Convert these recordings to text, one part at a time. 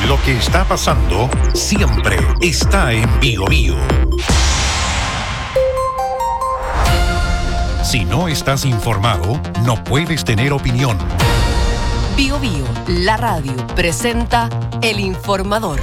Lo que está pasando siempre está en BioBio. Si no estás informado, no puedes tener opinión. BioBio, la radio, presenta El Informador.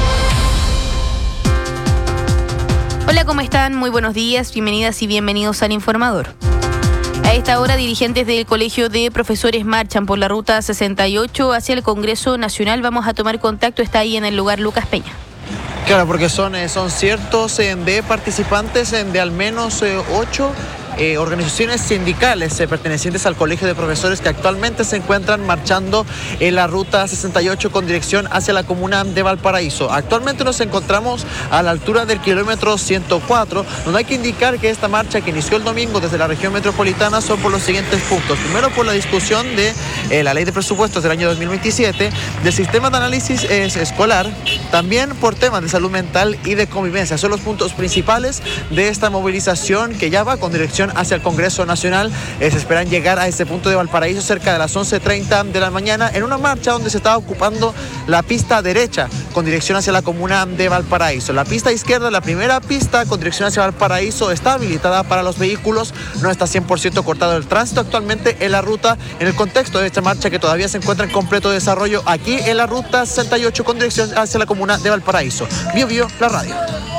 Hola, ¿cómo están? Muy buenos días, bienvenidas y bienvenidos al Informador. A esta hora, dirigentes del Colegio de Profesores marchan por la Ruta 68 hacia el Congreso Nacional. Vamos a tomar contacto, está ahí en el lugar Lucas Peña. Claro, porque son cientos de participantes de al menos 8 organizaciones sindicales pertenecientes al Colegio de Profesores que actualmente se encuentran marchando en la Ruta 68 con dirección hacia la comuna de Valparaíso. Actualmente nos encontramos a la altura del kilómetro 104, donde hay que indicar que esta marcha que inició el domingo desde la región metropolitana son por los siguientes puntos. Primero, por la discusión de la ley de presupuestos del año 2027, del sistema de análisis escolar, también por temas de salud mental y de convivencia. Son los puntos principales de esta movilización que ya va con dirección hacia el Congreso Nacional. Se esperan llegar a este punto de Valparaíso cerca de las 11:30 de la mañana en una marcha donde se está ocupando la pista derecha con dirección hacia la comuna de Valparaíso. La pista izquierda, la primera pista con dirección hacia Valparaíso, está habilitada para los vehículos, no está 100% cortado el tránsito actualmente en la ruta, en el contexto de esta marcha que todavía se encuentra en completo desarrollo aquí en la Ruta 68 con dirección hacia la comuna de Valparaíso. BioBio, la radio.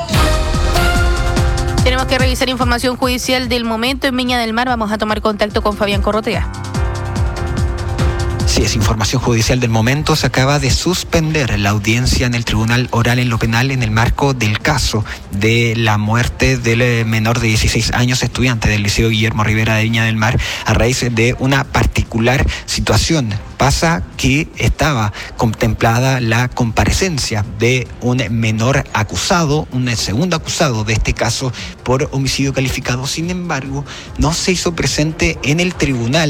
Tenemos que revisar información judicial del momento en Viña del Mar. Vamos a tomar contacto con Fabián Corrotea. Sí, es información judicial del momento. Se acaba de suspender la audiencia en el Tribunal Oral en lo Penal en el marco del caso de la muerte del menor de 16 años, estudiante del Liceo Guillermo Rivera de Viña del Mar, a raíz de una particular situación. Pasa que estaba contemplada la comparecencia de un menor acusado, un segundo acusado de este caso por homicidio calificado. Sin embargo, no se hizo presente en el tribunal.